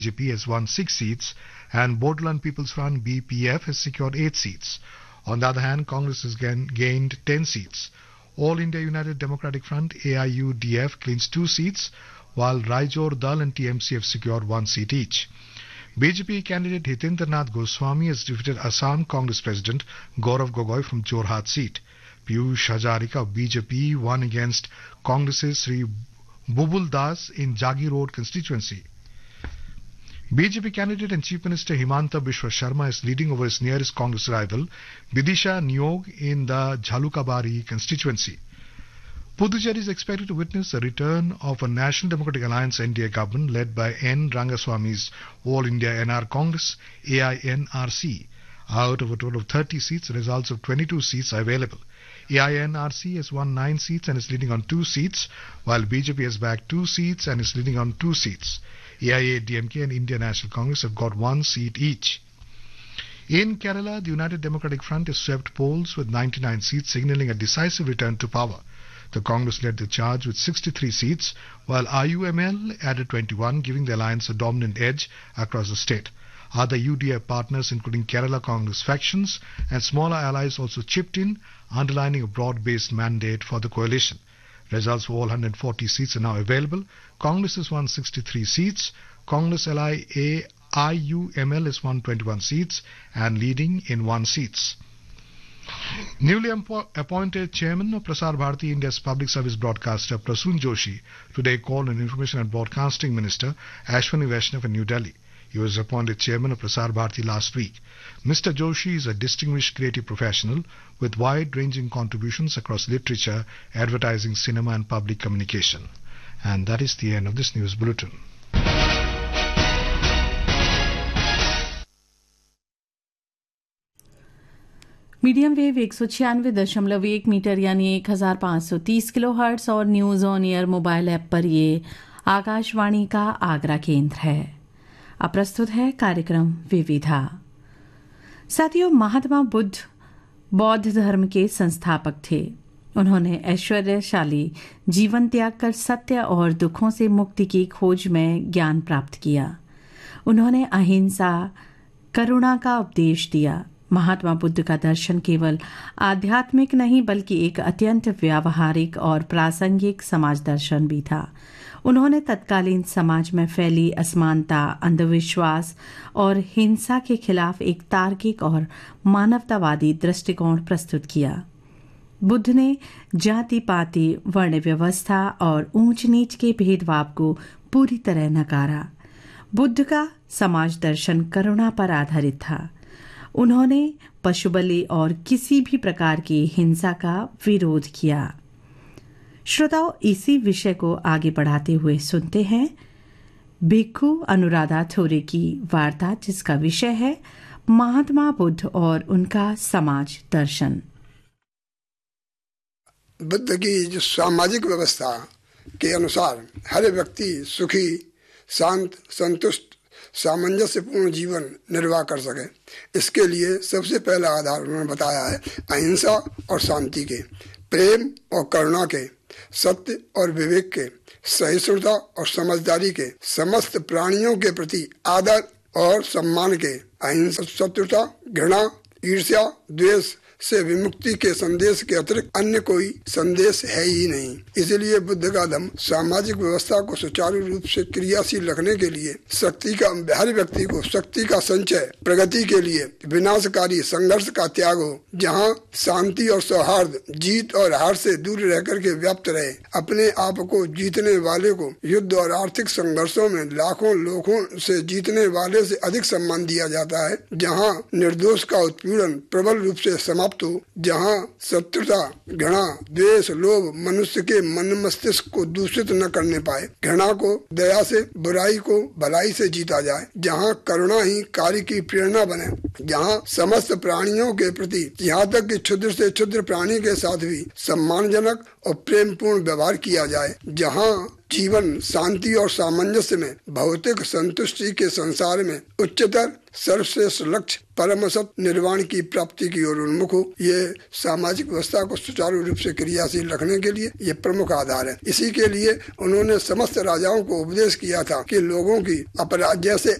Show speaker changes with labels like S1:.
S1: BJP has won 6 seats and Borderland People's Front BPF has secured 8 seats. On the other hand, Congress has gained 10 seats. All India United Democratic Front AIUDF claims 2 seats, while Raijor Dal and TMC have secured 1 seat each. BJP candidate Hitendra Nath Goswami has defeated Assam Congress President Gaurav Gogoi from Jorhat seat. Piyush Hazarika of BJP won against Congress's Sri Bubul Das in Jagi Road constituency. BJP candidate and Chief Minister Himanta Biswa Sharma is leading over his nearest Congress rival Bidisha Niyog in the Jhalukabari constituency. Puducherry is expected to witness the return of a National Democratic Alliance NDA government led by N. Rangaswamy's All India NR Congress AINRC. Out of a total of 30 seats, results of 22 seats are available. AINRC has won 9 seats and is leading on 2 seats, while BJP has bagged 2 seats and is leading on 2 seats. AIA-DMK and Indian National Congress have got 1 seat each. In Kerala, the United Democratic Front has swept polls with 99 seats, signalling a decisive return to power. The Congress led the charge with 63 seats, while IUML added 21, giving the alliance a dominant edge across the state. Other UDF partners, including Kerala Congress factions and smaller allies, also chipped in, underlining a broad-based mandate for the coalition. Results for all 140 seats are now available. Congress has won 63 seats. Congress LIA IUML has won 21 seats and leading in 1 seats. Newly appointed chairman of Prasar Bharati, India's public service broadcaster Prasoon Joshi, today called on Information and Broadcasting Minister Ashwani Vaishnav in New Delhi. He was appointed chairman of Prasar Bharati last week. Mr. Joshi is a distinguished creative professional with wide-ranging contributions across literature, advertising, cinema and public communication. And that is the end of this news bulletin.
S2: Medium wave 196.1 metre यानी 1530 kilohertz और news on air mobile app पर ये आकाशवाणी का आगरा केंद्र है। अब प्रस्तुत है कार्यक्रम विविधा। साथियों, महात्मा बुद्ध बौद्ध धर्म के संस्थापक थे। उन्होंने ऐश्वर्यशाली जीवन त्याग कर सत्य और दुखों से मुक्ति की खोज में ज्ञान प्राप्त किया। उन्होंने अहिंसा, करुणा का उपदेश दिया। महात्मा बुद्ध का दर्शन केवल आध्यात्मिक नहीं बल्कि एक अत्यंत व्यावहारिक और प्रासंगिक समाज दर्शन भी था। उन्होंने तत्कालीन समाज में फैली असमानता, अंधविश्वास और हिंसा के खिलाफ एक तार्किक और मानवतावादी दृष्टिकोण प्रस्तुत किया। बुद्ध ने जाति पाति, वर्ण व्यवस्था और ऊंच नीच के भेदभाव को पूरी तरह नकारा। बुद्ध का समाज दर्शन करुणा पर आधारित था। उन्होंने पशुबलि और किसी भी प्रकार की हिंसा का विरोध किया। श्रोताओं, इसी विषय को आगे बढ़ाते हुए सुनते हैं भिक्खु अनुराधा थोरे की वार्ता, जिसका विषय है महात्मा बुद्ध और उनका समाज दर्शन।
S3: बुद्ध की जो सामाजिक व्यवस्था के अनुसार हर व्यक्ति सुखी, शांत, संतुष्ट, सामंजस्यपूर्ण जीवन निर्वाह कर सके, इसके लिए सबसे पहला आधार उन्होंने बताया है अहिंसा और शांति के, प्रेम और करुणा के, सत्य और विवेक के, सहिष्णुता और समझदारी के, समस्त प्राणियों के प्रति आदर और सम्मान के, अहिंसा, शत्रुता, घृणा, ईर्ष्या, द्वेष से विमुक्ति के संदेश के अतिरिक्त अन्य कोई संदेश है ही नहीं। इसलिए बुद्ध का धम्म सामाजिक व्यवस्था को सुचारू रूप से क्रियाशील रखने के लिए हर व्यक्ति को शक्ति का संचय, प्रगति के लिए विनाशकारी संघर्ष का त्याग हो, जहाँ शांति और सौहार्द जीत और हार से दूर रह करके व्याप्त रहे। अपने आप को जीतने वाले को युद्ध और आर्थिक संघर्षों में लाखों लोगों से जीतने वाले से अधिक सम्मान दिया जाता है। जहाँ निर्दोष का उत्पीड़न प्रबल रूप से समाप्त हो, जहाँ शत्रुता, घृणा, द्वेष, लोभ मनुष्य के मन मस्तिष्क को दूषित न करने पाए, घृणा को दया से, बुराई को भलाई से जीता जाए, जहाँ करुणा ही कार्य की प्रेरणा बने, जहाँ समस्त प्राणियों के प्रति यहाँ तक कि क्षुद्र से क्षुद्र प्राणी के साथ भी सम्मानजनक और प्रेम पूर्ण व्यवहार किया जाए, जहाँ जीवन शांति और सामंजस्य में, भौतिक संतुष्टि के संसार में उच्चतर सर्वश्रेष्ठ लक्ष्य परम सत्य निर्वाण की प्राप्ति की ओर उन्मुख हो। ये सामाजिक व्यवस्था को सुचारू रूप से क्रियाशील रखने के लिए ये प्रमुख आधार है। इसी के लिए उन्होंने समस्त राजाओं को उपदेश किया था कि लोगों की अपराध जैसे